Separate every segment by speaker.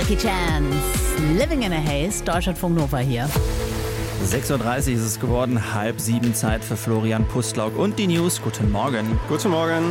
Speaker 1: Jackie Chance, Living in a Haze, Deutschlandfunk Nova hier.
Speaker 2: 6.30 Uhr ist es geworden, 6:30 Zeit für Florian Pustlauk und die News. Guten Morgen.
Speaker 3: Guten Morgen.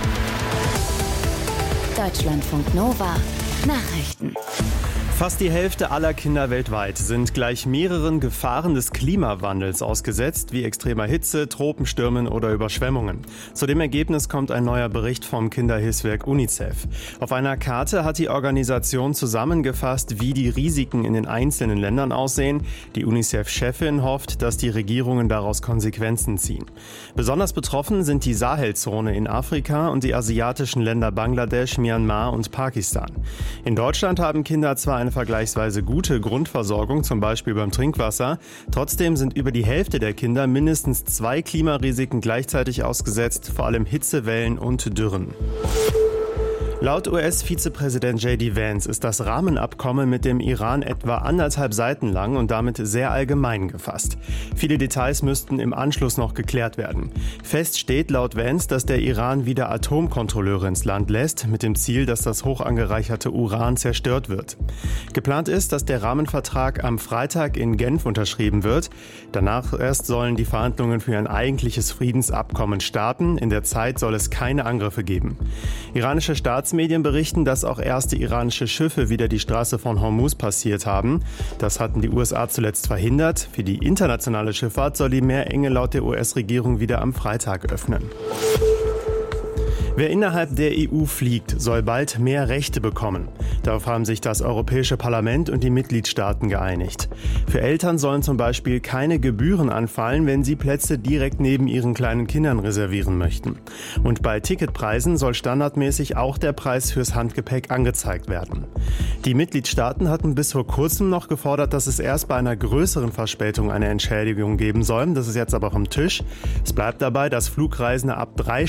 Speaker 4: Deutschlandfunk Nova Nachrichten.
Speaker 3: Fast die Hälfte aller Kinder weltweit sind gleich mehreren Gefahren des Klimawandels ausgesetzt, wie extremer Hitze, Tropenstürmen oder Überschwemmungen. Zu dem Ergebnis kommt ein neuer Bericht vom Kinderhilfswerk UNICEF. Auf einer Karte hat die Organisation zusammengefasst, wie die Risiken in den einzelnen Ländern aussehen. Die UNICEF-Chefin hofft, dass die Regierungen daraus Konsequenzen ziehen. Besonders betroffen sind die Sahelzone in Afrika und die asiatischen Länder Bangladesch, Myanmar und Pakistan. In Deutschland haben Kinder zwar eine vergleichsweise gute Grundversorgung, zum Beispiel beim Trinkwasser. Trotzdem sind über die Hälfte der Kinder mindestens 2 Klimarisiken gleichzeitig ausgesetzt, vor allem Hitzewellen und Dürren. Laut US-Vizepräsident J.D. Vance ist das Rahmenabkommen mit dem Iran etwa 1,5 Seiten lang und damit sehr allgemein gefasst. Viele Details müssten im Anschluss noch geklärt werden. Fest steht laut Vance, dass der Iran wieder Atomkontrolleure ins Land lässt, mit dem Ziel, dass das hoch angereicherte Uran zerstört wird. Geplant ist, dass der Rahmenvertrag am Freitag in Genf unterschrieben wird. Danach erst sollen die Verhandlungen für ein eigentliches Friedensabkommen starten. In der Zeit soll es keine Angriffe geben. Iranische Staatsmedien berichten, dass auch erste iranische Schiffe wieder die Straße von Hormuz passiert haben. Das hatten die USA zuletzt verhindert. Für die internationale Schifffahrt soll die Meerenge laut der US-Regierung wieder am Freitag öffnen. Wer innerhalb der EU fliegt, soll bald mehr Rechte bekommen. Darauf haben sich das Europäische Parlament und die Mitgliedstaaten geeinigt. Für Eltern sollen zum Beispiel keine Gebühren anfallen, wenn sie Plätze direkt neben ihren kleinen Kindern reservieren möchten. Und bei Ticketpreisen soll standardmäßig auch der Preis fürs Handgepäck angezeigt werden. Die Mitgliedstaaten hatten bis vor kurzem noch gefordert, dass es erst bei einer größeren Verspätung eine Entschädigung geben soll. Das ist jetzt aber vom Tisch. Es bleibt dabei, dass Flugreisende ab 3